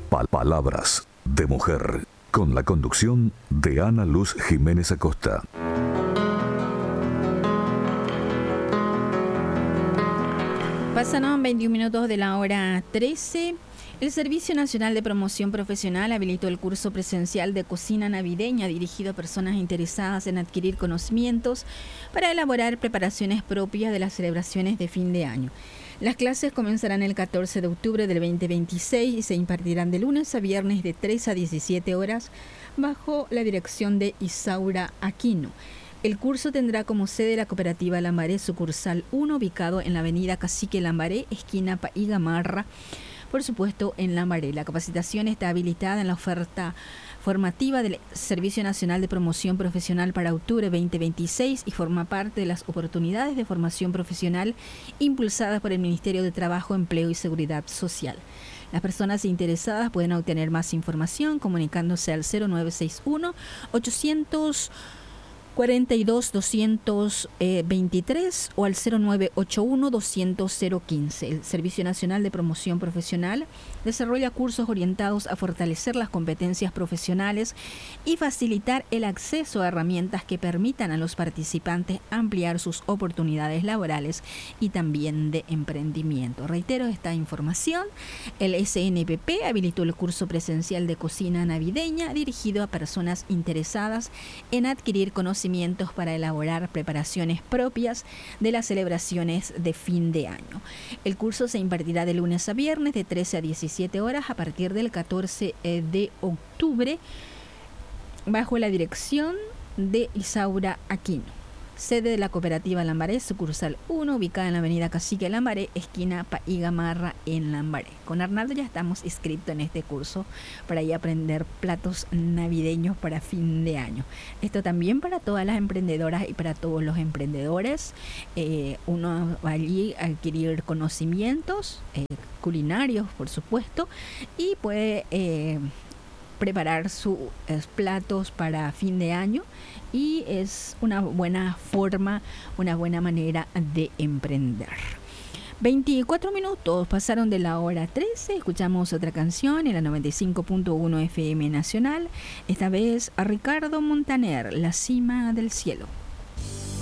Palabras de mujer, con la conducción de Ana Luz Jiménez Acosta. Pasaron 21 minutos de la hora 13. El Servicio Nacional de Promoción Profesional habilitó el curso presencial de cocina navideña dirigido a personas interesadas en adquirir conocimientos para elaborar preparaciones propias de las celebraciones de fin de año. Las clases comenzarán el 14 de octubre del 2026 y se impartirán de lunes a viernes de 3 a 17 horas bajo la dirección de Isaura Aquino. El curso tendrá como sede la cooperativa Lambaré, sucursal 1, ubicado en la avenida Cacique Lambaré, esquina y Gamarra, por supuesto en Lambaré. La capacitación está habilitada en la oferta formativa del Servicio Nacional de Promoción Profesional para octubre 2026 y forma parte de las oportunidades de formación profesional impulsadas por el Ministerio de Trabajo, Empleo y Seguridad Social. Las personas interesadas pueden obtener más información comunicándose al 0961 842-223 o al 0981-200-015. El Servicio Nacional de Promoción Profesional desarrolla cursos orientados a fortalecer las competencias profesionales y facilitar el acceso a herramientas que permitan a los participantes ampliar sus oportunidades laborales y también de emprendimiento. Reitero esta información: el SNPP habilitó el curso presencial de cocina navideña dirigido a personas interesadas en adquirir conocimientos para elaborar preparaciones propias de las celebraciones de fin de año. El curso se impartirá de lunes a viernes de 13 a 17 horas a partir del 14 de octubre bajo la dirección de Isaura Aquino, sede de la cooperativa Lambaré, sucursal 1, ubicada en la avenida Cacique Lambaré, esquina y Gamarra en Lambaré. Con Arnaldo ya estamos inscritos en este curso para ir a aprender platos navideños para fin de año. Esto también para todas las emprendedoras y para todos los emprendedores. Uno va allí a adquirir conocimientos culinarios, por supuesto, y puede preparar sus platos para fin de año, y es una buena forma, una buena manera de emprender. 24 minutos pasaron de la hora 13. Escuchamos otra canción en la 95.1 FM Nacional, esta vez a Ricardo Montaner, La Cima del Cielo.